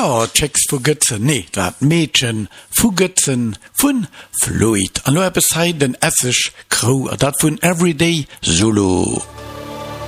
Ja, Checks vu Götzen, nee, dat Mädchen vu Götzen vun Fluid. An lo beseiden Essig Crew, dat vun Everyday Zulu.